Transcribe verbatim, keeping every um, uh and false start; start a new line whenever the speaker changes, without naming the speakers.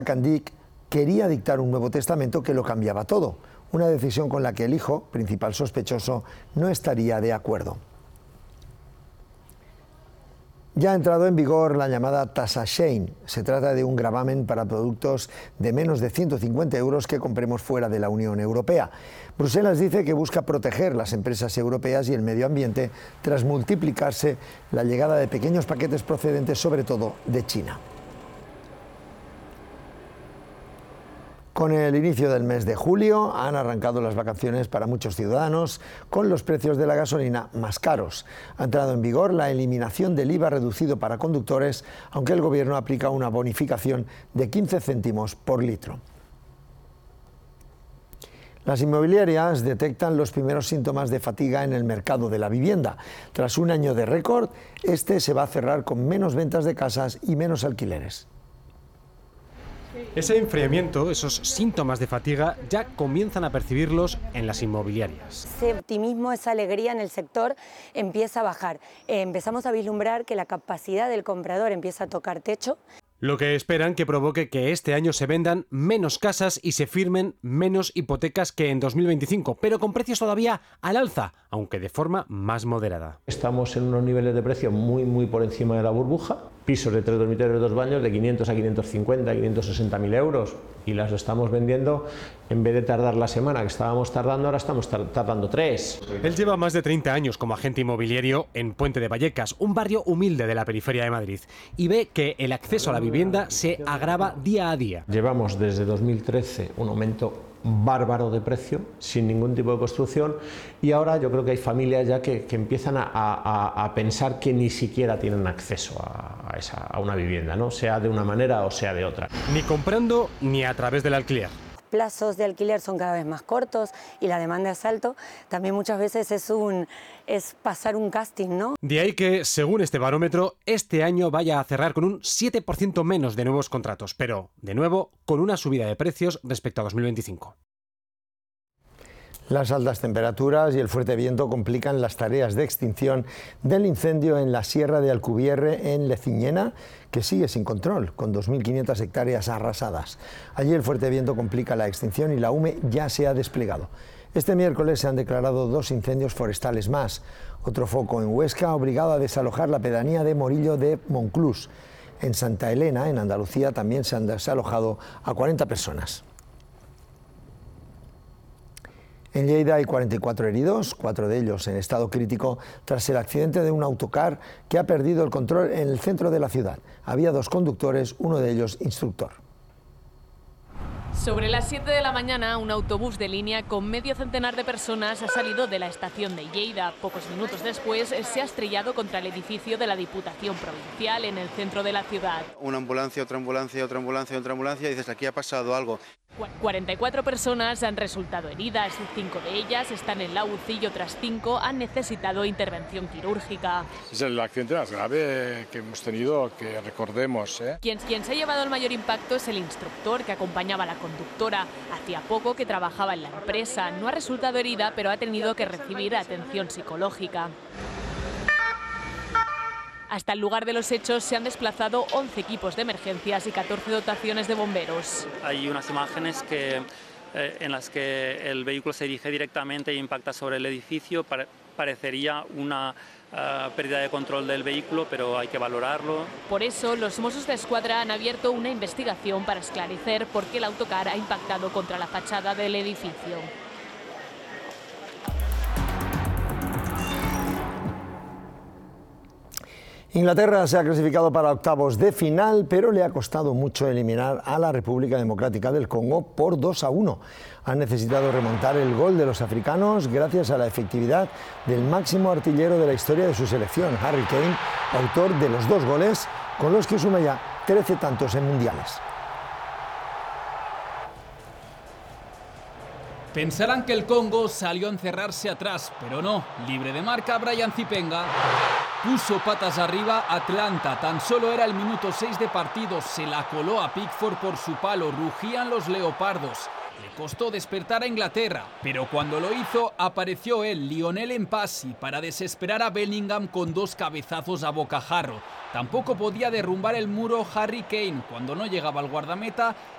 Candic quería dictar un nuevo testamento que lo cambiaba todo, una decisión con la que el hijo, principal sospechoso, no estaría de acuerdo. Ya ha entrado en vigor la llamada tasa Shein. Se trata de un gravamen para productos de menos de ciento cincuenta euros que compremos fuera de la Unión Europea. Bruselas dice que busca proteger las empresas europeas y el medio ambiente tras multiplicarse la llegada de pequeños paquetes procedentes sobre todo de China. Con el inicio del mes de julio han arrancado las vacaciones para muchos ciudadanos con los precios de la gasolina más caros. Ha entrado en vigor la eliminación del I V A reducido para conductores, aunque el Gobierno aplica una bonificación de quince céntimos por litro. Las inmobiliarias detectan los primeros síntomas de fatiga en el mercado de la vivienda. Tras un año de récord, este se va a cerrar con menos ventas de casas y menos alquileres.
Ese enfriamiento, esos síntomas de fatiga, ya comienzan a percibirlos en las inmobiliarias.
Ese optimismo, esa alegría en el sector empieza a bajar. Eh, empezamos a vislumbrar que la capacidad del comprador empieza a tocar techo.
Lo que esperan que provoque que este año se vendan menos casas y se firmen menos hipotecas que en dos mil veinticinco, pero con precios todavía al alza, aunque de forma más moderada.
Estamos en unos niveles de precio muy muy por encima de la burbuja. Pisos de tres dormitorios, dos baños de quinientos a quinientos cincuenta, quinientos sesenta mil euros y las estamos vendiendo, en vez de tardar la semana que estábamos tardando, ahora estamos tardando tres.
Él lleva más de treinta años como agente inmobiliario en Puente de Vallecas, un barrio humilde de la periferia de Madrid, y ve que el acceso a la vivienda se agrava día a día.
Llevamos desde dos mil trece un aumento bárbaro de precio, sin ningún tipo de construcción, y ahora yo creo que hay familias ya que, que empiezan a, a, a pensar que ni siquiera tienen acceso a, a, esa, a una vivienda, ¿no? Sea de una manera o sea de otra.
Ni comprando ni a través del alquiler.
Plazos de alquiler son cada vez más cortos y la demanda es alta. También muchas veces es, un, es pasar un casting, ¿no?
De ahí que, según este barómetro, este año vaya a cerrar con un siete por ciento menos de nuevos contratos, pero, de nuevo, con una subida de precios respecto a dos mil veinticinco.
Las altas temperaturas y el fuerte viento complican las tareas de extinción del incendio en la Sierra de Alcubierre, en Leciñena, que sigue sin control, con dos mil quinientas hectáreas arrasadas. Allí el fuerte viento complica la extinción y la U M E ya se ha desplegado. Este miércoles se han declarado dos incendios forestales más. Otro foco en Huesca ha obligado a desalojar la pedanía de Morillo de Monclús. En Santa Elena, en Andalucía, también se han desalojado a cuarenta personas. En Lleida hay cuarenta y cuatro heridos, cuatro de ellos en estado crítico, tras el accidente de un autocar que ha perdido el control en el centro de la ciudad. Había dos conductores, uno de ellos instructor.
Sobre las siete de la mañana, un autobús de línea con medio centenar de personas ha salido de la estación de Lleida. Pocos minutos después se ha estrellado contra el edificio de la Diputación Provincial en el centro de la ciudad.
Una ambulancia, otra ambulancia, otra ambulancia, otra ambulancia y dices, aquí ha pasado algo.
cuarenta y cuatro personas han resultado heridas, cinco de ellas están en la U C I y otras cinco han necesitado intervención quirúrgica.
Es el accidente más grave que hemos tenido, que recordemos. ¿eh?
Quien, quien se ha llevado el mayor impacto es el instructor que acompañaba a la conductora. Hacía poco que trabajaba en la empresa, no ha resultado herida, pero ha tenido que recibir atención psicológica. Hasta el lugar de los hechos se han desplazado once equipos de emergencias y catorce dotaciones de bomberos.
Hay unas imágenes que, eh, en las que el vehículo se dirige directamente e impacta sobre el edificio. Pare- parecería una uh, pérdida de control del vehículo, pero hay que valorarlo.
Por eso, los Mossos de Escuadra han abierto una investigación para esclarecer por qué el autocar ha impactado contra la fachada del edificio.
Inglaterra se ha clasificado para octavos de final, pero le ha costado mucho eliminar a la República Democrática del Congo por dos a uno. Han necesitado remontar el gol de los africanos gracias a la efectividad del máximo artillero de la historia de su selección, Harry Kane, autor de los dos goles, con los que suma ya trece tantos en mundiales.
Pensarán que el Congo salió a encerrarse atrás, pero no. Libre de marca, Brian Zipenga puso patas arriba. Atlanta, tan solo era el minuto seis de partido, se la coló a Pickford por su palo. Rugían los leopardos. Le costó despertar a Inglaterra, pero cuando lo hizo apareció él, Lionel Mpassi, para desesperar a Bellingham con dos cabezazos a bocajarro. Tampoco podía derrumbar el muro Harry Kane. Cuando no llegaba al guardameta,